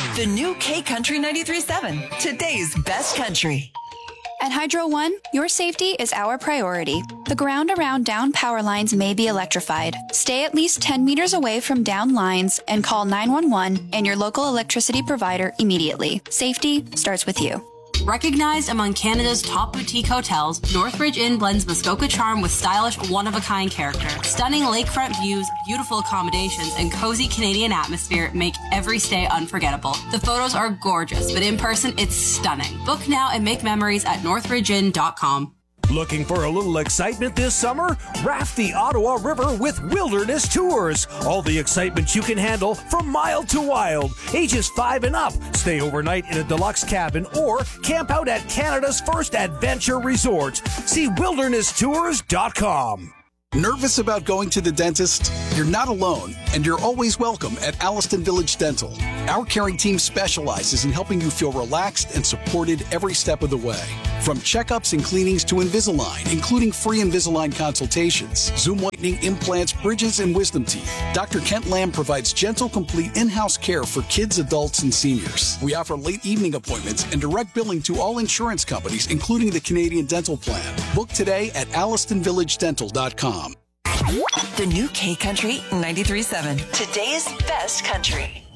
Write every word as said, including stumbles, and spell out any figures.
The new K Country ninety-three point seven, today's best country. At Hydro One, your safety is our priority. The ground around down power lines may be electrified. Stay at least ten meters away from down lines and call nine one one and your local electricity provider immediately. Safety starts with you. Recognized among Canada's top boutique hotels, Northridge Inn blends Muskoka charm with stylish, one-of-a-kind character. Stunning lakefront views, beautiful accommodations, and cozy Canadian atmosphere make every stay unforgettable. The photos are gorgeous, but in person, it's stunning. Book now and make memories at northridge inn dot com. Looking for a little excitement this summer? Raft the Ottawa River with Wilderness Tours. All the excitement you can handle from mild to wild. Ages five and up. Stay overnight in a deluxe cabin or camp out at Canada's first adventure resort. See wilderness tours dot com. Nervous about going to the dentist? You're not alone, and you're always welcome at Alliston Village Dental. Our caring team specializes in helping you feel relaxed and supported every step of the way. From checkups and cleanings to Invisalign, including free Invisalign consultations, Zoom whitening, implants, bridges, and wisdom teeth. Doctor Kent Lamb provides gentle, complete in-house care for kids, adults, and seniors. We offer late evening appointments and direct billing to all insurance companies, including the Canadian Dental Plan. Book today at alliston village dental dot com. The new K Country ninety-three point seven, today's best country.